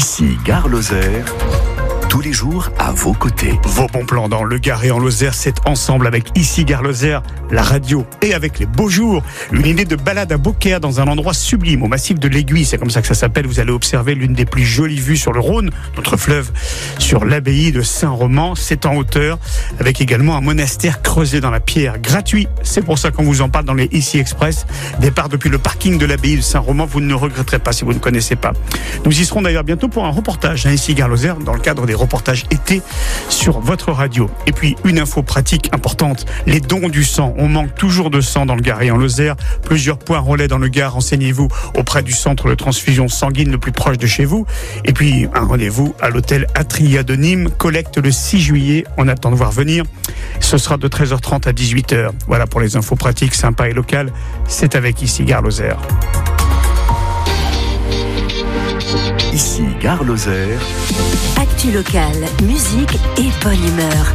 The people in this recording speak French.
Ici Gare Lozère, tous les jours à vos côtés. Vos bons plans dans le Gard et en Lozère, c'est ensemble avec Ici Gare Lozère, la radio et avec les beaux jours. Une idée de balade à Beaucaire dans un endroit sublime, au massif de l'Aiguille, c'est comme ça que ça s'appelle. Vous allez observer l'une des plus jolies vues sur le Rhône, notre fleuve, sur l'abbaye de Saint-Roman. C'est en hauteur, avec également un monastère creusé dans la pierre, gratuit. C'est pour ça qu'on vous en parle dans les Ici Express. Départ depuis le parking de l'abbaye de Saint-Roman, vous ne regretterez pas si vous ne connaissez pas. Nous y serons d'ailleurs bientôt pour un reportage à Ici Gare Lozère, dans le cadre des reportages été sur votre radio. Et puis une info pratique importante, les dons du sang. On manque toujours de sang dans le Gard et en Lozère. Plusieurs points relais dans le Gard. Renseignez-vous auprès du centre de transfusion sanguine le plus proche de chez vous. Et puis un rendez-vous à l'hôtel Atria de Nîmes, collecte le 6 juillet. On attend de voir venir. Ce sera de 13h30 à 18h. Voilà pour les infos pratiques, sympas et locales. C'est avec Ici Gare Lozère. Ici Gare Lozère. Actu locale, musique et bonne humeur.